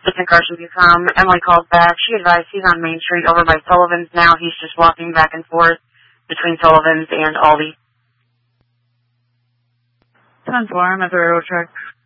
Jason Carson from Emily called back. She advised he's on Main Street over by Sullivan's now. He's just walking back and forth between Sullivan's and Aldi. 10-4, I'm at the railroad track.